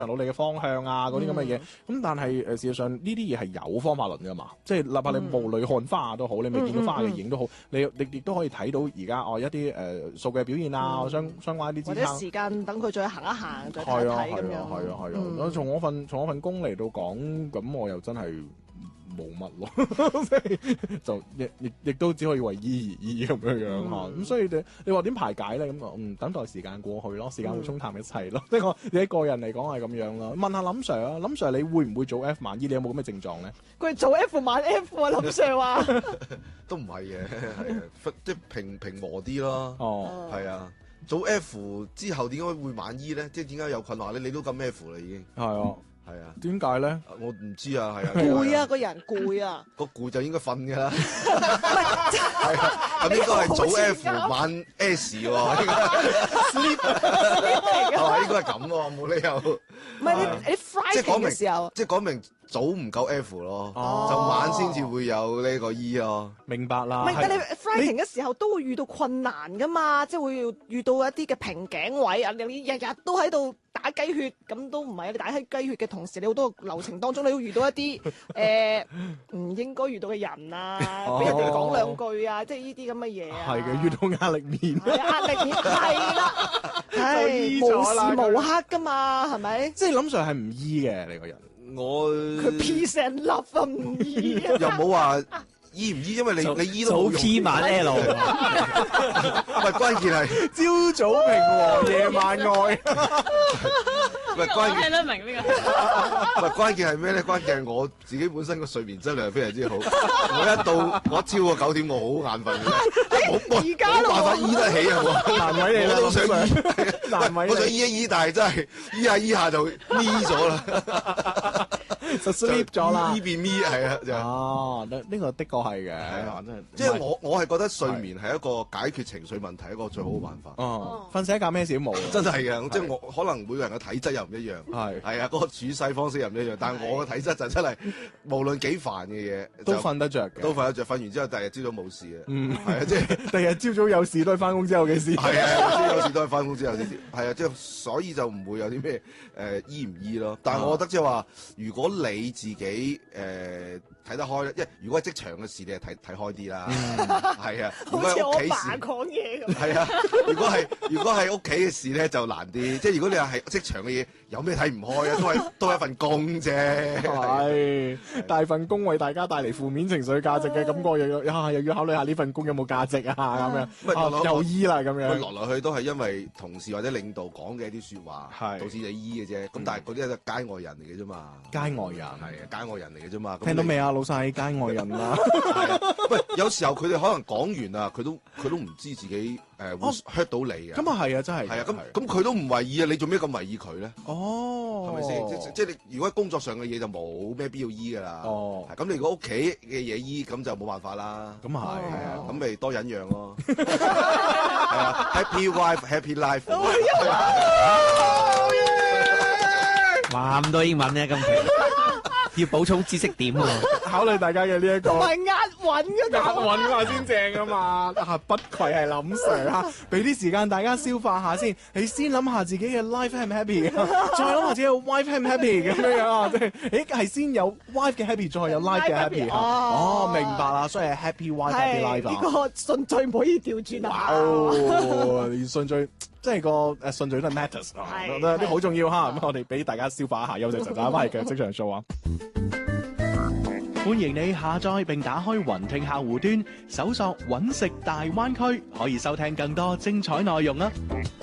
努力嘅方向啊，嗰啲咁嘅嘢。咁但係事實上呢啲嘢係有方法論噶嘛，即係哪怕你霧裏看花都好，你未見到花嘅影都好，你亦都可以睇到而家一啲數據表現啊，相關啲支撐， 或者時間等佢再行一行，再睇一睇咁樣。 係啊。從我份工嚟到講，咁我又真係冇乜咯，就亦都只可以為醫而醫咁樣嚇。咁所以你話點排解咧？咁等待時間過去咯，時間會沖淡一切咯。即係你一個人嚟講係咁樣咯。問下林 Sir 啊，林 Sir 你會唔會做 F 晚醫？你有冇咁嘅症狀咧？ 佢做 F 晚 F 啊，林 Sir 話都唔係嘅，係啊，即係平和啲咯。 哦， 係啊。做 F 之後點解會晚醫咧？即係點解有困難咧？你都咁 F 啦已經。 係啊， 係啊。 點解咧？ 我唔知啊，係啊。 攰啊，個人攰啊。 個攰就應該瞓㗎啦。係啊，咁應該係早 F 晚 S 喎。sleep 係嘛？應該係咁喎，冇理由。 唔係你 Friday 嘅時候， 即係講明早唔夠 F 咯，就晚先至會有呢個 E 咯。 明白啦。 唔係，但你 Friday 嘅時候都會遇到困難噶嘛，即係會遇到一啲嘅瓶頸位啊！你日日都喺度打雞血，咁都唔係啊！你打雞血嘅同時，你好多流程當中，你會遇到一啲唔應該遇到嘅人啊，俾人哋講兩句啊，即係呢啲咁嘅嘢啊。 係嘅，遇到壓力面。 壓力面係啦，係無時無刻噶嘛，係咪？ 即係林 Sir 係唔醫嘅你個人。 佢 peace and love 啊，唔醫啊。 又冇話醫唔醫，因為你醫都冇用。 早 P 晚 L， 唔係關鍵係朝早平和，夜晚愛。 唔係關鍵聽得明呢個。 唔係關鍵係咩咧？關鍵係我自己本身個睡眠質量係非常之好。我超過9點，我好眼瞓嘅。 而家冇辦法醫得起啊！ 難為你啦， 我都想醫， 難為你。 我想醫一醫，但係真係醫下就咪咗啦， 就 sleep 咗啦。 醫變咪係啊，就哦，呢個的確係嘅，真係。 即係我係覺得睡眠係一個解決情緒問題一個最好嘅辦法。 哦，瞓醒一覺咩事都冇。 真係嘅，即係我可能每個人嘅體質又唔一樣。係啊，嗰個處世方式又唔一樣。但係我嘅體質就真係無論幾煩嘅嘢都瞓得着嘅。 都瞓得着，瞓完之後第二日朝早冇事嘅。 嗯， 係啊，即係第二日朝早有事都係翻工之後嘅事。 係啊，有時都係翻工之後先。係啊，即係所以就唔會有啲咩醫唔醫咯。但係我覺得即係話，如果你自己睇得開咧，因為如果係職場嘅事，你係睇開啲啦。係啊，如果係屋企事， 好似我爸講嘢咁。 係啊，如果係屋企嘅事咧就難啲。即係如果你話係職場嘅嘢，有咩睇唔開啊？都係一份工啫。 係大份工為大家帶嚟負面情緒價值嘅感覺，又要考慮下呢份工有冇價值啊咁樣。又醫啦咁樣。 來來去都係因為同事或者領導講嘅一啲説話，導致你醫嘅啫。咁但係嗰啲係街外人嚟嘅啫嘛。街外人係啊，街外人嚟嘅啫嘛。 聽到未啊，老細？街外人啦。 喂，有時候佢哋可能講完啊，佢都唔知自己會 hurt 到你啊。 咁啊係啊，真係。 係啊，咁佢都唔為意啊，你做咩咁為意佢咧？ 哦， 係咪先？即係你如果喺工作上嘅嘢就冇咩必要醫噶啦。哦，咁你如果屋企嘅嘢醫，咁就冇辦法啦。 咁係啊，咁咪多忍讓咯。係啊，Happy wife, happy life。 哇，咁多英文咧，今期要補充知識點喎。 考慮大家嘅呢一個。 同埋押韻嗰押韻話先正啊嘛！不愧係林 Sir 啊，俾啲時間大家消化下先。你先諗下自己嘅 life 係唔 happy 嘅，再諗下自己嘅 wife 係唔 happy 咁樣啊！即係，係先有 wife 嘅 happy， 再有 life 嘅 happy 哦，明白啦，所以係 happy wife happy life 啊！ 呢個順序唔可以調轉啊！ 哦，順序。即係個順序都係 matters 啊，啲好重要嚇。咁我哋俾大家消化一下，休息陣間翻嚟嘅職場 show啊！歡迎你下載並打開雲聽客戶端，搜索揾食大灣區，可以收聽更多精彩內容啊！